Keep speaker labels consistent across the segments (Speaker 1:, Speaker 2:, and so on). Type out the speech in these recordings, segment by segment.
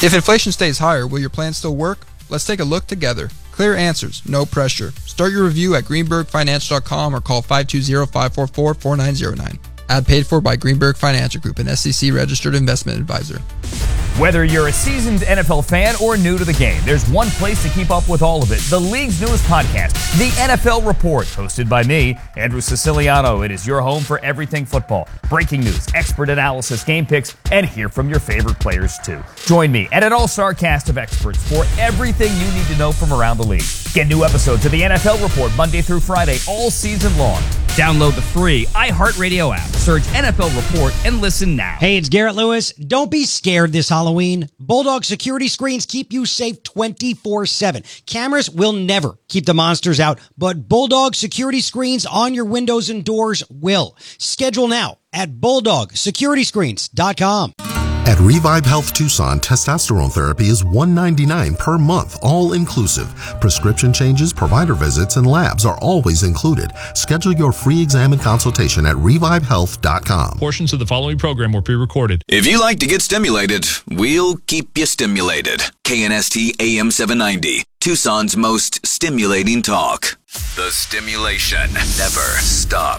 Speaker 1: If inflation stays higher, will your plan still work? Let's take a look together. Clear answers, no pressure. Start your review at greenbergfinance.com or call 520-544-4909. Ad paid for by Greenberg Financial Group, an SEC-registered investment advisor.
Speaker 2: Whether you're a seasoned NFL fan or new to the game, there's one place to keep up with all of it. The league's newest podcast, The NFL Report, hosted by me, Andrew Siciliano. It is your home for everything football. Breaking news, expert analysis, game picks, and hear from your favorite players, too. Join me and an all-star cast of experts for everything you need to know from around the league. Get new episodes of The NFL Report Monday through Friday all season long. Download the free iHeartRadio app. Search NFL Report and listen now.
Speaker 3: Hey, it's Garrett Lewis. Don't be scared this Halloween. Bulldog security screens keep you safe 24/7. Cameras will never keep the monsters out, but Bulldog security screens on your windows and doors will. Schedule now at BulldogSecurityScreens.com.
Speaker 4: At Revive Health Tucson, testosterone therapy is $199 per month, all inclusive. Prescription changes, provider visits, and labs are always included. Schedule your free exam and consultation at revivehealth.com.
Speaker 5: Portions of the following program were pre-recorded.
Speaker 6: If you like to get stimulated, we'll keep you stimulated. KNST AM 790, Tucson's most stimulating talk. The stimulation never stops.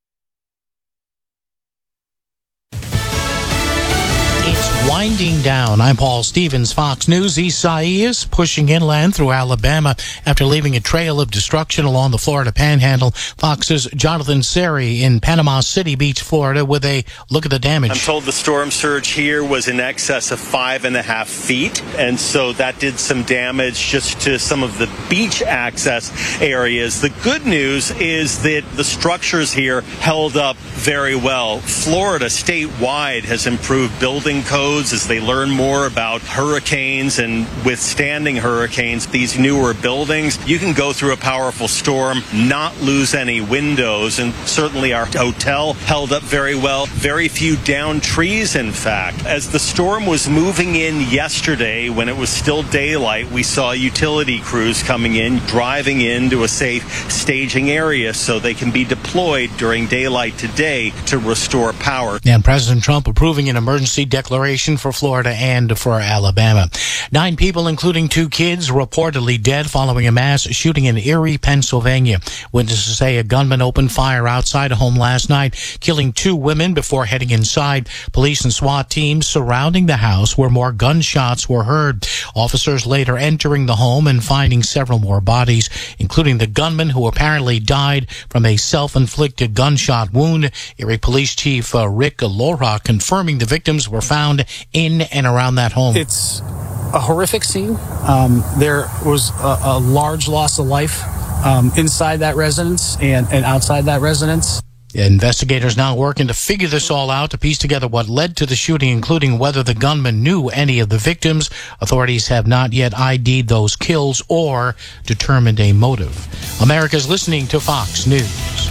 Speaker 7: It's winding down. I'm Paul Stevens, Fox News. Isaias pushing inland through Alabama after leaving a trail of destruction along the Florida Panhandle. Fox's Jonathan Seri in Panama City Beach, Florida, with a look at the damage.
Speaker 8: I'm told the storm surge here was in excess of 5.5 feet, and so that did some damage just to some of the beach access areas. The good news is that the structures here held up very well. Florida statewide has improved building codes as they learn more about hurricanes and withstanding hurricanes. These newer buildings, you can go through a powerful storm, not lose any windows, and certainly our hotel held up very well. Very few downed trees, in fact. As the storm was moving in yesterday, when it was still daylight, we saw utility crews coming in, driving into a safe staging area so they can be deployed during daylight today to restore power.
Speaker 7: And President Trump approving an emergency declaration for Florida and for Alabama. 9 people, including 2 kids, reportedly dead following a mass shooting in Erie, Pennsylvania. Witnesses say a gunman opened fire outside a home last night, killing 2 women before heading inside. Police and SWAT teams surrounding the house where more gunshots were heard. Officers later entering the home and finding several more bodies, including the gunman who apparently died from a self-inflicted gunshot wound. Erie Police Chief Rick Lora confirming the victims were found in and around that home.
Speaker 9: It's a horrific scene. There was a large loss of life inside that residence and outside that residence.
Speaker 7: Investigators now working to figure this all out, to piece together what led to the shooting, including whether the gunman knew any of the victims. Authorities have not yet ID'd those kills or determined a motive. America's listening to Fox News.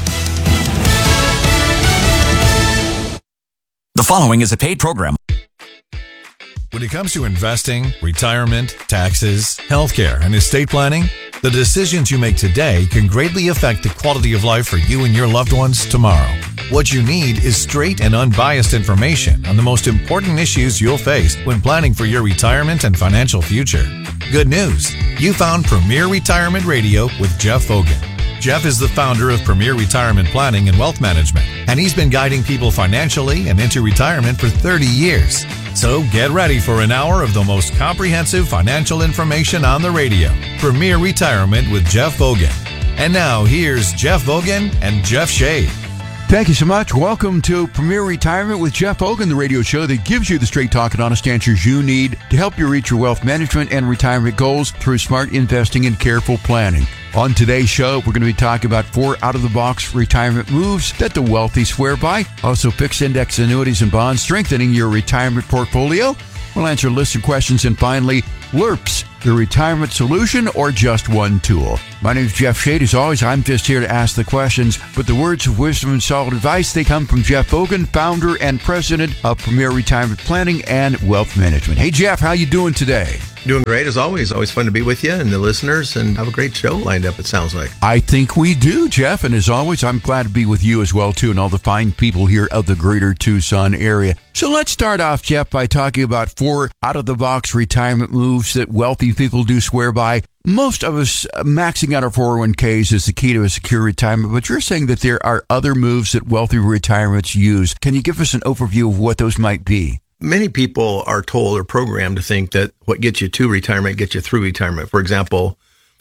Speaker 6: The following is a paid program.
Speaker 10: When it comes to investing, retirement, taxes, healthcare, and estate planning, the decisions you make today can greatly affect the quality of life for you and your loved ones tomorrow. What you need is straight and unbiased information on the most important issues you'll face when planning for your retirement and financial future. Good news! You found Premier Retirement Radio with Jeff Hogan. Jeff is the founder of Premier Retirement Planning and Wealth Management, and he's been guiding people financially and into retirement for 30 years. So get ready for an hour of the most comprehensive financial information on the radio. Premier Retirement with Jeff Hogan. And now here's Jeff Hogan and Jeff Shea.
Speaker 11: Thank you so much. Welcome to Premier Retirement with Jeff Hogan, the radio show that gives you the straight talk and honest answers you need to help you reach your wealth management and retirement goals through smart investing and careful planning. On today's show, we're going to be talking about 4 out-of-the-box retirement moves that the wealthy swear by. Also, fixed index annuities and bonds, strengthening your retirement portfolio. We'll answer lists of questions. And finally, LERPs, the retirement solution or just one tool. My name is Jeff Shea. As always, I'm just here to ask the questions. But the words of wisdom and solid advice, they come from Jeff Hogan, founder and president of Premier Retirement Planning and Wealth Management. Hey, Jeff, how you doing today?
Speaker 12: Doing great as always. Always fun to be with you and the listeners, and have a great show lined up, it sounds like.
Speaker 11: I think we do, Jeff. And as always, I'm glad to be with you as well, too, and all the fine people here of the greater Tucson area. So let's start off, Jeff, by talking about 4 out-of-the-box retirement moves that wealthy people do swear by. Most of us maxing out our 401ks is the key to a secure retirement, but you're saying that there are other moves that wealthy retirements use. Can you give us an overview of what those might be?
Speaker 12: Many people are told or programmed to think that what gets you to retirement gets you through retirement. For example,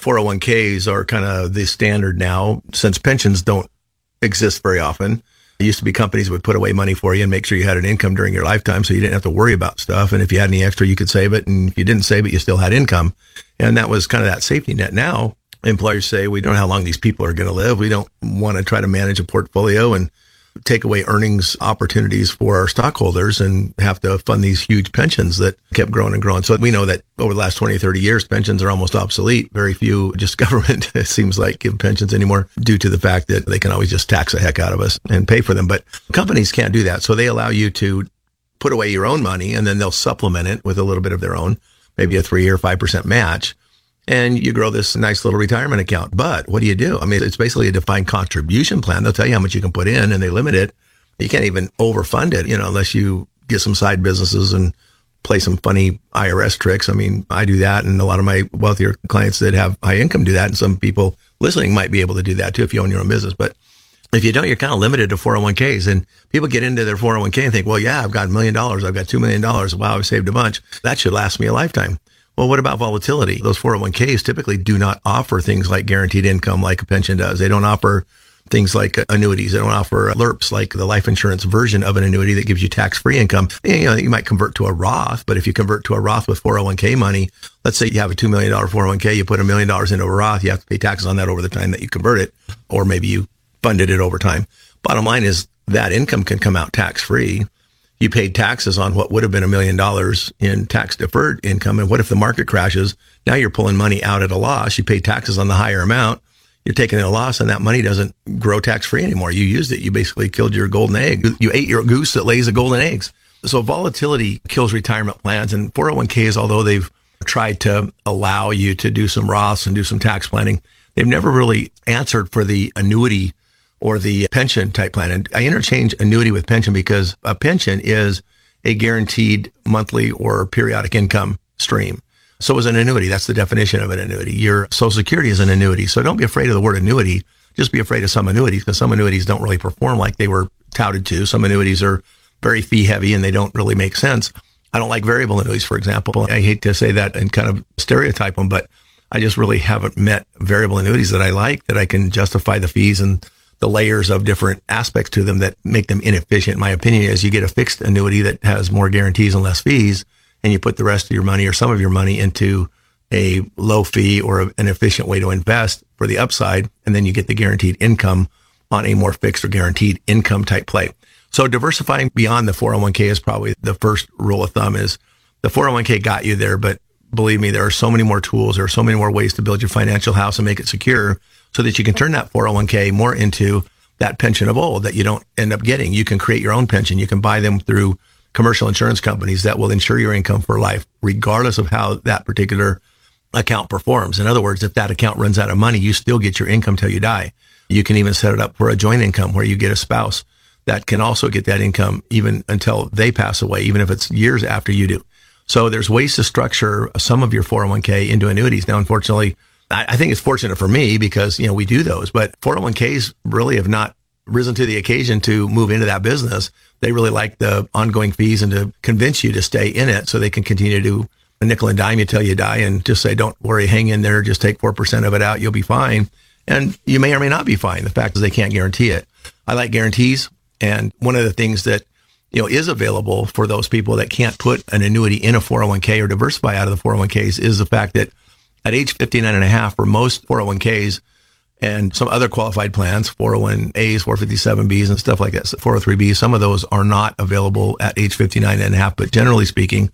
Speaker 12: 401ks are kind of the standard now, since pensions don't exist very often. It used to be companies would put away money for you and make sure you had an income during your lifetime so you didn't have to worry about stuff. And if you had any extra, you could save it. And if you didn't save it, you still had income. And that was kind of that safety net. Now, employers say, we don't know how long these people are going to live. We don't want to try to manage a portfolio and take away earnings opportunities for our stockholders and have to fund these huge pensions that kept growing and growing. So we know that over the last 20, 30 years, pensions are almost obsolete. Very few, just government, it seems like, give pensions anymore due to the fact that they can always just tax the heck out of us and pay for them. But companies can't do that. So they allow you to put away your own money, and then they'll supplement it with a little bit of their own, maybe a 3 or 5% match. And you grow this nice little retirement account. But what do you do? I mean, it's basically a defined contribution plan. They'll tell you how much you can put in, and they limit it. You can't even overfund it, unless you get some side businesses and play some funny IRS tricks. I mean, I do that, and a lot of my wealthier clients that have high income do that. And some people listening might be able to do that too if you own your own business. But if you don't, you're kind of limited to 401ks. And people get into their 401k and think, well, yeah, I've got $1 million. I've got $2 million. Wow, I've saved a bunch. That should last me a lifetime. Well, what about volatility? Those 401ks typically do not offer things like guaranteed income like a pension does. They don't offer things like annuities. They don't offer LERPs, like the life insurance version of an annuity that gives you tax-free income. You might convert to a Roth, but if you convert to a Roth with 401k money, let's say you have a $2 million 401k, you put $1 million into a Roth, you have to pay taxes on that over the time that you convert it, or maybe you funded it over time. Bottom line is that income can come out tax-free. You paid taxes on what would have been $1 million in tax deferred income. And what if the market crashes? Now you're pulling money out at a loss. You pay taxes on the higher amount. You're taking a loss, and that money doesn't grow tax free anymore. You used it. You basically killed your golden egg. You ate your goose that lays the golden eggs. So volatility kills retirement plans, and 401ks, although they've tried to allow you to do some Roths and do some tax planning, they've never really answered for the annuity or the pension type plan. And I interchange annuity with pension because a pension is a guaranteed monthly or periodic income stream. So is an annuity. That's the definition of an annuity. Your Social Security is an annuity. So don't be afraid of the word annuity. Just be afraid of some annuities, because some annuities don't really perform like they were touted to. Some annuities are very fee heavy and they don't really make sense. I don't like variable annuities, for example. I hate to say that and kind of stereotype them, but I just really haven't met variable annuities that I like, that I can justify the fees and the layers of different aspects to them that make them inefficient. My opinion is you get a fixed annuity that has more guarantees and less fees, and you put the rest of your money or some of your money into a low fee or an efficient way to invest for the upside, and then you get the guaranteed income on a more fixed or guaranteed income type play. So diversifying beyond the 401k is probably the first rule of thumb. Is the 401k got you there, but believe me, there are so many more tools. There are so many more ways to build your financial house and make it secure, so that you can turn that 401k more into that pension of old that you don't end up getting. You can create your own pension. You can buy them through commercial insurance companies that will insure your income for life, regardless of how that particular account performs. In other words, if that account runs out of money, you still get your income till you die. You can even set it up for a joint income where you get a spouse that can also get that income even until they pass away, even if it's years after you do. So there's ways to structure some of your 401k into annuities. Now, unfortunately, I think it's fortunate for me because, we do those, but 401ks really have not risen to the occasion to move into that business. They really like the ongoing fees and to convince you to stay in it so they can continue to do a nickel and dime you till you die and just say, don't worry, hang in there, just take 4% of it out, you'll be fine. And you may or may not be fine. The fact is they can't guarantee it. I like guarantees. And one of the things that is available for those people that can't put an annuity in a 401k or diversify out of the 401ks is the fact that at age 59 and a half for most 401ks and some other qualified plans, 401As, 457Bs and stuff like that, 403Bs, some of those are not available at age 59 and a half. But generally speaking,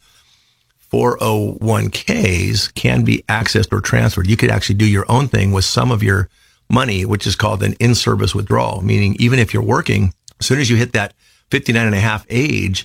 Speaker 12: 401ks can be accessed or transferred. You could actually do your own thing with some of your money, which is called an in-service withdrawal, meaning even if you're working, as soon as you hit that 59 and a half age,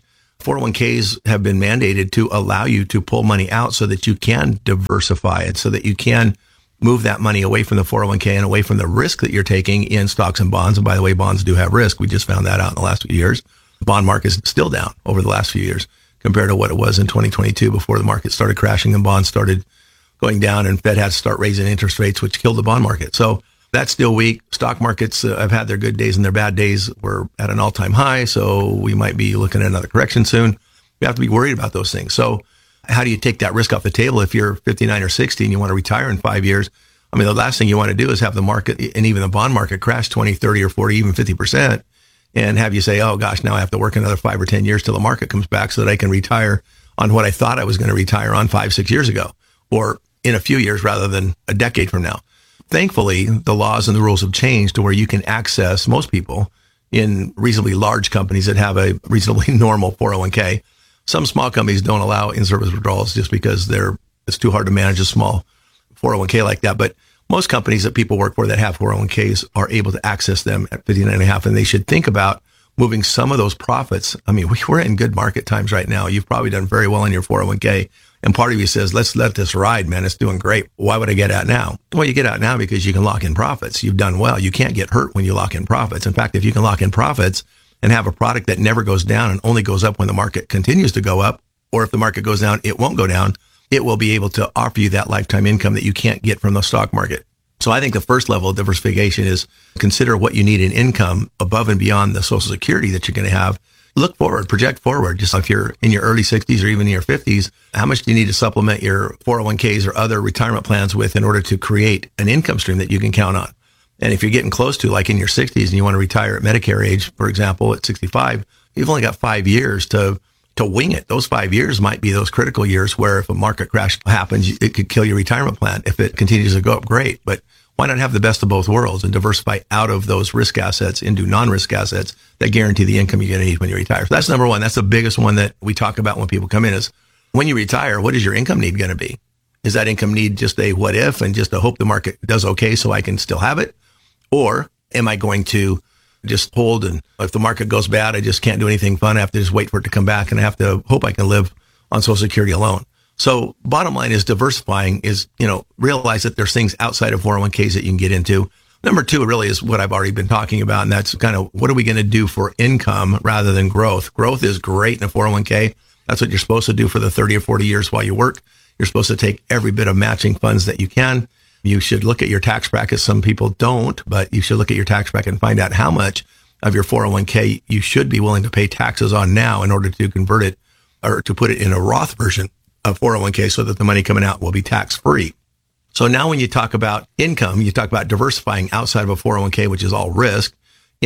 Speaker 12: 401ks have been mandated to allow you to pull money out so that you can diversify it, so that you can move that money away from the 401k and away from the risk that you're taking in stocks and bonds. And by the way, bonds do have risk. We just found that out in the last few years. The bond market is still down over the last few years compared to what it was in 2022 before the market started crashing and bonds started going down and Fed had to start raising interest rates, which killed the bond market. So that's still weak. Stock markets have had their good days and their bad days. We're at an all-time high, so we might be looking at another correction soon. We have to be worried about those things. So how do you take that risk off the table if you're 59 or 60 and you want to retire in 5 years? I mean, the last thing you want to do is have the market and even the bond market crash 20, 30 or 40, even 50% and have you say, oh gosh, now I have to work another 5 or 10 years till the market comes back so that I can retire on what I thought I was going to retire on 5, 6 years ago, or in a few years rather than a decade from now. Thankfully, the laws and the rules have changed to where you can access most people in reasonably large companies that have a reasonably normal 401k. Some small companies don't allow in-service withdrawals just because it's too hard to manage a small 401k like that. But most companies that people work for that have 401ks are able to access them at 59.5, and they should think about moving some of those profits. I mean, we're in good market times right now. You've probably done very well in your 401k. And part of you says, let's let this ride, man. It's doing great. Why would I get out now? Well, you get out now because you can lock in profits. You've done well. You can't get hurt when you lock in profits. In fact, if you can lock in profits and have a product that never goes down and only goes up when the market continues to go up, or if the market goes down, it won't go down. It will be able to offer you that lifetime income that you can't get from the stock market. So I think the first level of diversification is consider what you need in income above and beyond the Social Security that you're going to have. Look forward, project forward. Just if you're in your early 60s or even in your 50s, how much do you need to supplement your 401ks or other retirement plans with in order to create an income stream that you can count on? And if you're getting close to, like in your 60s and you want to retire at Medicare age, for example, at 65, you've only got 5 years to wing it. Those 5 years might be those critical years where if a market crash happens, it could kill your retirement plan. If it continues to go up, great. But why not have the best of both worlds and diversify out of those risk assets into non-risk assets that guarantee the income you're going to need when you retire? So that's number one. That's the biggest one that we talk about when people come in is when you retire, what is your income need going to be? Is that income need just a what if and just to hope the market does okay so I can still have it? Or am I going to just hold, and if the market goes bad, I just can't do anything fun. I have to just wait for it to come back and I have to hope I can live on Social Security alone. So bottom line is diversifying is, realize that there's things outside of 401ks that you can get into. Number two really is what I've already been talking about. And that's kind of what are we going to do for income rather than growth? Growth is great in a 401k. That's what you're supposed to do for the 30 or 40 years while you work. You're supposed to take every bit of matching funds that you can. You should look at your tax bracket. Some people don't, but you should look at your tax bracket and find out how much of your 401k you should be willing to pay taxes on now in order to convert it or to put it in a Roth version of 401k so that the money coming out will be tax free. So now when you talk about income, you talk about diversifying outside of a 401k, which is all risk,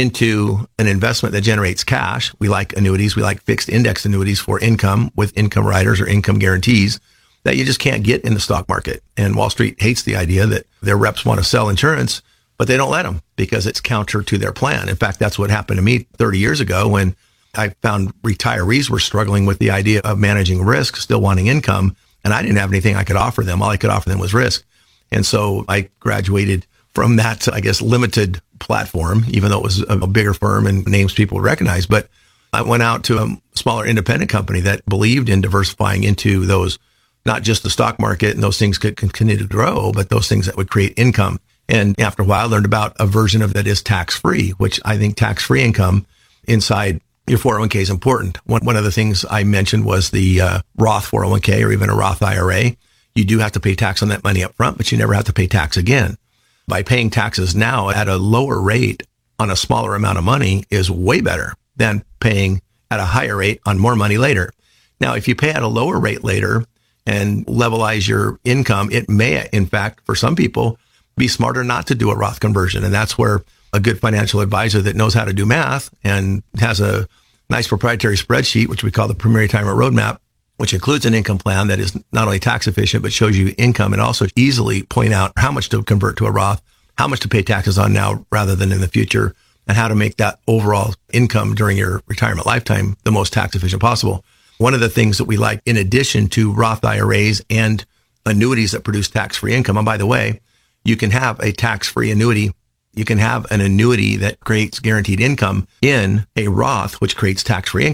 Speaker 12: into an investment that generates cash. We like annuities. We like fixed index annuities for income with income riders or income guarantees that you just can't get in the stock market. And Wall Street hates the idea that their reps want to sell insurance, but they don't let them because it's counter to their plan. In fact, that's what happened to me 30 years ago when I found retirees were struggling with the idea of managing risk, still wanting income, and I didn't have anything I could offer them. All I could offer them was risk. And so I graduated from that, limited platform, even though it was a bigger firm and names people would recognize. But I went out to a smaller independent company that believed in diversifying into those, not just the stock market and those things could continue to grow, but those things that would create income. And after a while, I learned about a version of that is tax-free, which I think tax-free income inside your 401k is important. One of the things I mentioned was the Roth 401k or even a Roth IRA. You do have to pay tax on that money up front, but you never have to pay tax again. By paying taxes now at a lower rate on a smaller amount of money is way better than paying at a higher rate on more money later. Now, if you pay at a lower rate later and levelize your income, it may, in fact, for some people, be smarter not to do a Roth conversion. And that's where a good financial advisor that knows how to do math and has a nice proprietary spreadsheet, which we call the Premier Retirement Roadmap, which includes an income plan that is not only tax efficient, but shows you income and also easily point out how much to convert to a Roth, how much to pay taxes on now rather than in the future, and how to make that overall income during your retirement lifetime the most tax efficient possible. One of the things that we like, in addition to Roth IRAs and annuities that produce tax-free income, and by the way, you can have a tax-free annuity. You can have an annuity that creates guaranteed income in a Roth, which creates tax-free income.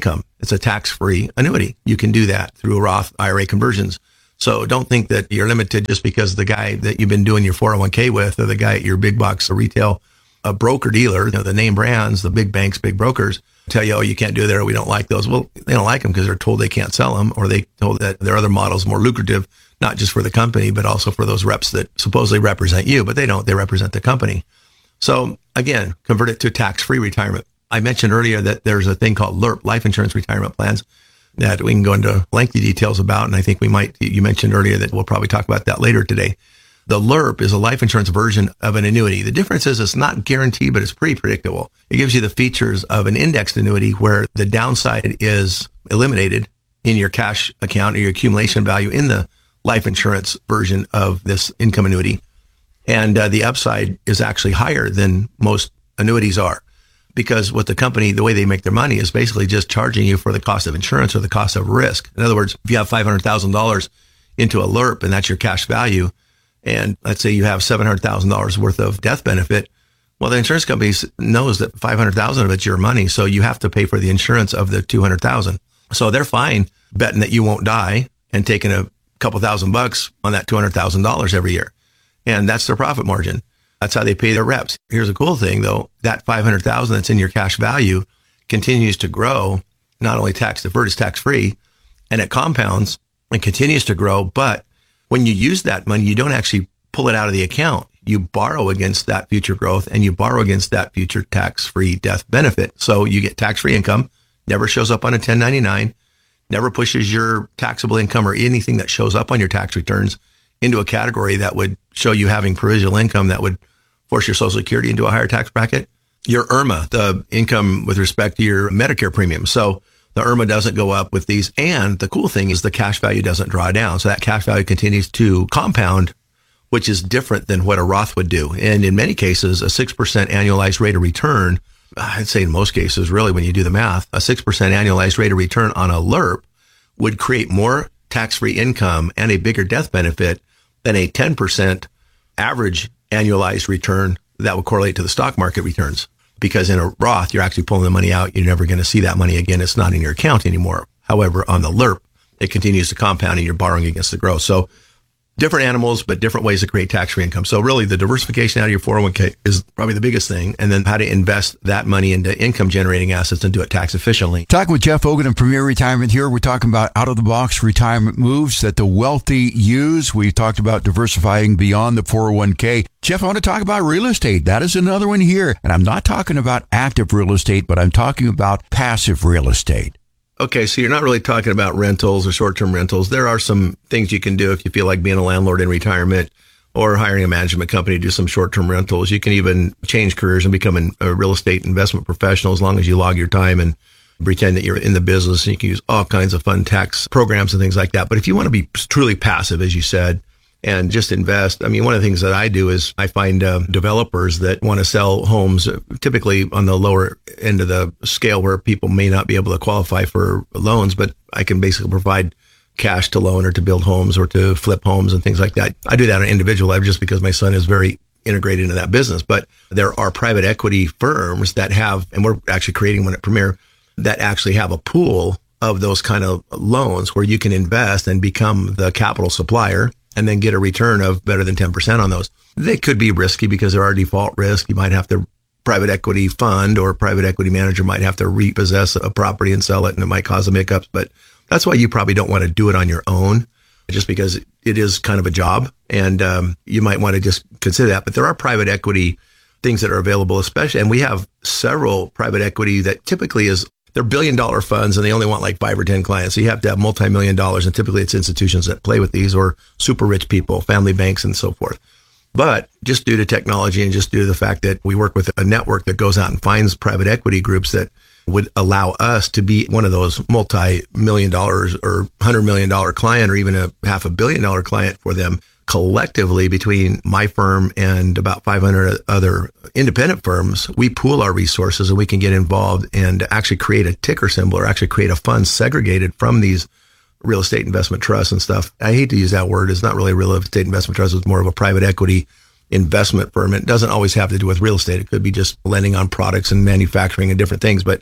Speaker 12: It's a tax-free annuity. You can do that through Roth IRA conversions. So don't think that you're limited just because the guy that you've been doing your 401k with, or the guy at your big box retail, a broker dealer, the name brands, the big banks, big brokers tell you, oh, you can't do that, or we don't like those. Well, they don't like them because they're told they can't sell them, or they told that their other models more lucrative, not just for the company, but also for those reps that supposedly represent you, but they don't. They represent the company. So again, convert it to tax-free retirement. I mentioned earlier that there's a thing called LIRP, life insurance retirement plans, that we can go into lengthy details about. And I think you mentioned earlier that we'll probably talk about that later today. The LIRP is a life insurance version of an annuity. The difference is it's not guaranteed, but it's pretty predictable. It gives you the features of an indexed annuity where the downside is eliminated in your cash account or your accumulation value in the life insurance version of this income annuity. And the upside is actually higher than most annuities are. Because what the company, the way they make their money is basically just charging you for the cost of insurance or the cost of risk. In other words, if you have $500,000 into a LIRP and that's your cash value, and let's say you have $700,000 worth of death benefit, well, the insurance company knows that $500,000 of it's your money, so you have to pay for the insurance of the $200,000. So they're fine betting that you won't die and taking a couple $1,000 on that $200,000 every year. And that's their profit margin. That's how they pay their reps. Here's a cool thing, though. That $500,000 that's in your cash value continues to grow, not only tax deferred, it's tax free, and it compounds and continues to grow. But when you use that money, you don't actually pull it out of the account. You borrow against that future growth, and you borrow against that future tax-free death benefit. So you get tax-free income, never shows up on a 1099, never pushes your taxable income or anything that shows up on your tax returns into a category that would show you having provisional income that would force your Social Security into a higher tax bracket. Your IRMA, the income with respect to your Medicare premium. So the IRMA doesn't go up with these. And the cool thing is the cash value doesn't draw down. So that cash value continues to compound, which is different than what a Roth would do. And in many cases, a 6% annualized rate of return, I'd say in most cases, really, when you do the math, a 6% annualized rate of return on a LIRP would create more tax-free income and a bigger death benefit than a 10% average annualized return that would correlate to the stock market returns. Because in a Roth, you're actually pulling the money out. You're never going to see that money again. It's not in your account anymore. However, on the LIRP, it continues to compound and you're borrowing against the growth. So different animals, but different ways to create tax-free income. So really the diversification out of your 401k is probably the biggest thing. And then how to invest that money into income generating assets and do it tax efficiently.
Speaker 11: Talking with Jeff Hogan of Premier Retirement here. We're talking about out-of-the-box retirement moves that the wealthy use. We talked about diversifying beyond the 401k. Jeff, I want to talk about real estate. That is another one here. And I'm not talking about active real estate, but I'm talking about passive real estate.
Speaker 12: Okay, so you're not really talking about rentals or short-term rentals. There are some things you can do if you feel like being a landlord in retirement or hiring a management company to do some short-term rentals. You can even change careers and become a real estate investment professional as long as you log your time and pretend that you're in the business. And you can use all kinds of fun tax programs and things like that. But if you want to be truly passive, as you said, and just invest. I mean, one of the things that I do is I find developers that want to sell homes, typically on the lower end of the scale where people may not be able to qualify for loans, but I can basically provide cash to loan or to build homes or to flip homes and things like that. I do that on an individual level just because my son is very integrated into that business. But there are private equity firms that have, and we're actually creating one at Premier, that actually have a pool of those kind of loans where you can invest and become the capital supplier and then get a return of better than 10% on those. They could be risky because there are default risk. You might have to private equity fund or private equity manager might have to repossess a property and sell it, and it might cause some hiccups. But that's why you probably don't want to do it on your own, just because it is kind of a job, and you might want to just consider that. But there are private equity things that are available, especially, and we have several private equity that typically they're $1 billion funds and they only want like 5 or 10 clients. So you have to have multi-million dollars, and typically it's institutions that play with these or super rich people, family banks and so forth. But just due to technology and just due to the fact that we work with a network that goes out and finds private equity groups that would allow us to be one of those multi-million dollars or $100 million client or even a $500 million client for them, collectively between my firm and about 500 other independent firms, we pool our resources and we can get involved and actually create a ticker symbol or actually create a fund segregated from these real estate investment trusts and stuff. I hate to use that word. It's not really a real estate investment trust. It's more of a private equity investment firm. It doesn't always have to do with real estate. It could be just lending on products and manufacturing and different things. But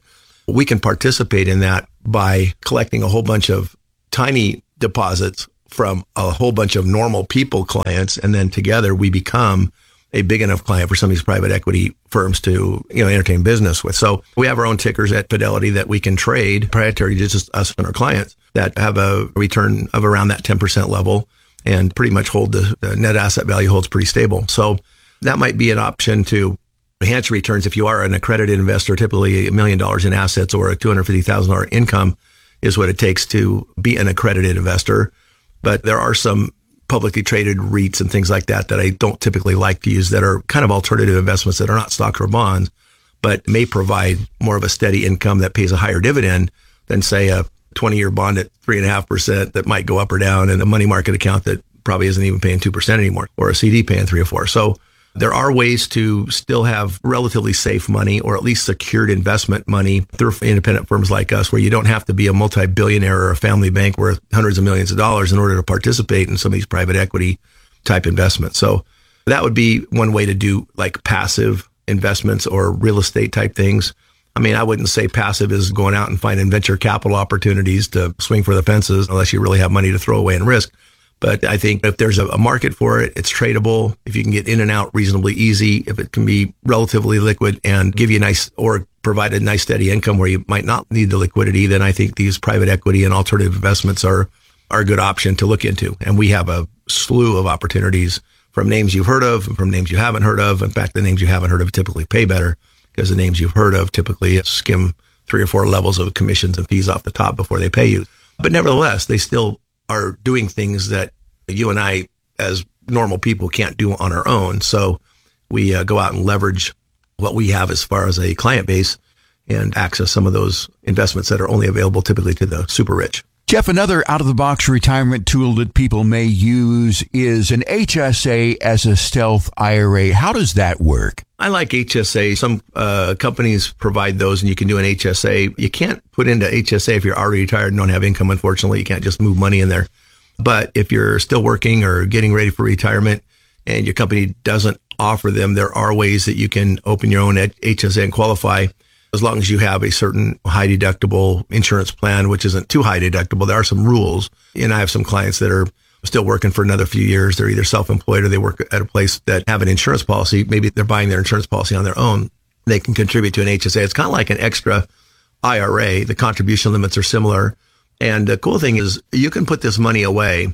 Speaker 12: We can participate in that by collecting a whole bunch of tiny deposits from a whole bunch of normal people clients. And then together we become a big enough client for some of these private equity firms to, entertain business with. So we have our own tickers at Fidelity that we can trade proprietary to just us and our clients that have a return of around that 10% level and pretty much hold the net asset value holds pretty stable. So that might be an option to enhance your returns if you are an accredited investor. Typically $1 million in assets or a $250,000 income is what it takes to be an accredited investor. But there are some publicly traded REITs and things like that that I don't typically like to use that are kind of alternative investments that are not stocks or bonds, but may provide more of a steady income that pays a higher dividend than, say, a 20-year bond at 3.5% that might go up or down, and a money market account that probably isn't even paying 2% anymore, or a CD paying 3 or 4. So there are ways to still have relatively safe money, or at least secured investment money through independent firms like us, where you don't have to be a multi-billionaire or a family bank worth hundreds of millions of dollars in order to participate in some of these private equity type investments. So that would be one way to do like passive investments or real estate type things. I mean, I wouldn't say passive is going out and finding venture capital opportunities to swing for the fences unless you really have money to throw away and risk. But I think if there's a market for it, it's tradable. If you can get in and out reasonably easy, if it can be relatively liquid and give you a nice or provide a nice steady income where you might not need the liquidity, then I think these private equity and alternative investments are a good option to look into. And we have a slew of opportunities from names you've heard of and from names you haven't heard of. In fact, the names you haven't heard of typically pay better because the names you've heard of typically skim 3 or 4 levels of commissions and fees off the top before they pay you. But nevertheless, they still are doing things that you and I, as normal people, can't do on our own. So we go out and leverage what we have as far as a client base and access some of those investments that are only available typically to the super rich.
Speaker 11: Jeff, another out-of-the-box retirement tool that people may use is an HSA as a stealth IRA. How does that work?
Speaker 12: I like HSA. Some companies provide those, and you can do an HSA. You can't put into HSA if you're already retired and don't have income, unfortunately. You can't just move money in there. But if you're still working or getting ready for retirement and your company doesn't offer them, there are ways that you can open your own HSA and qualify as long as you have a certain high deductible insurance plan, which isn't too high deductible. There are some rules. And I have some clients that are still working for another few years. They're either self-employed or they work at a place that have an insurance policy. Maybe they're buying their insurance policy on their own. They can contribute to an HSA. It's kind of like an extra IRA. The contribution limits are similar. And the cool thing is you can put this money away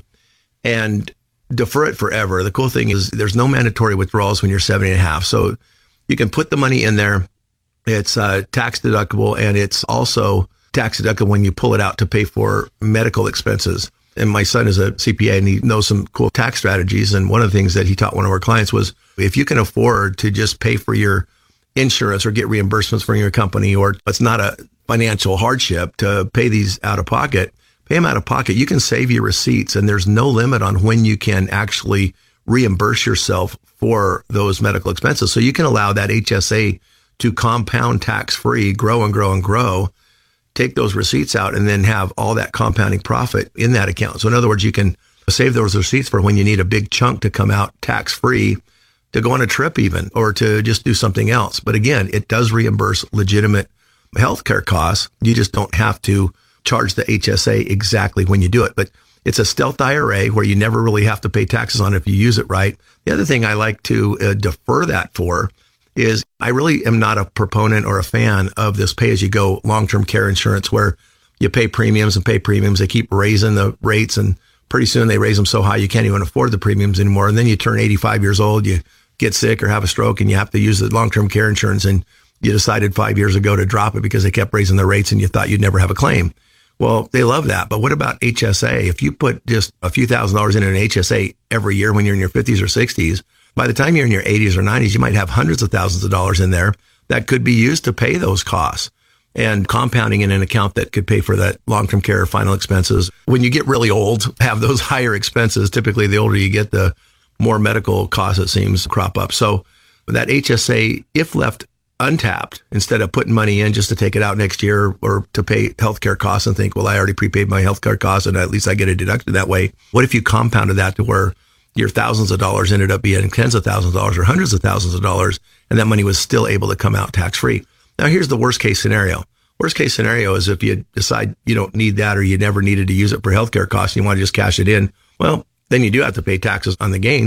Speaker 12: and defer it forever. The cool thing is there's no mandatory withdrawals when you're 70.5. So you can put the money in there. It's tax deductible, and it's also tax deductible when you pull it out to pay for medical expenses. And my son is a CPA and he knows some cool tax strategies. And one of the things that he taught one of our clients was if you can afford to just pay for your insurance or get reimbursements from your company, or it's not a financial hardship to pay these out of pocket, pay them out of pocket. You can save your receipts, and there's no limit on when you can actually reimburse yourself for those medical expenses. So you can allow that HSA to compound tax-free, grow and grow and grow, take those receipts out, and then have all that compounding profit in that account. So in other words, you can save those receipts for when you need a big chunk to come out tax-free to go on a trip even, or to just do something else. But again, it does reimburse legitimate healthcare costs. You just don't have to charge the HSA exactly when you do it. But it's a stealth IRA where you never really have to pay taxes on it if you use it right. The other thing I like to defer that for is I really am not a proponent or a fan of this pay-as-you-go long-term care insurance where you pay premiums and pay premiums. They keep raising the rates, and pretty soon they raise them so high you can't even afford the premiums anymore. And then you turn 85 years old, you get sick or have a stroke, and you have to use the long-term care insurance, and you decided 5 years ago to drop it because they kept raising the rates and you thought you'd never have a claim. Well, they love that. But what about HSA? If you put just a few $1,000s in an HSA every year when you're in your 50s or 60s, by the time you're in your 80s or 90s, you might have hundreds of thousands of dollars in there that could be used to pay those costs, and compounding in an account that could pay for that long-term care final expenses. When you get really old, have those higher expenses. Typically, the older you get, the more medical costs, it seems, crop up. So that HSA, if left untapped, instead of putting money in just to take it out next year or to pay healthcare costs and think, well, I already prepaid my healthcare costs and at least I get it deducted that way. What if you compounded that to where your thousands of dollars ended up being tens of thousands of dollars or hundreds of thousands of dollars, and that money was still able to come out tax-free? Now, here's the worst case scenario. Worst case scenario is if you decide you don't need that or you never needed to use it for healthcare costs and you want to just cash it in, well, then you do have to pay taxes on the gains.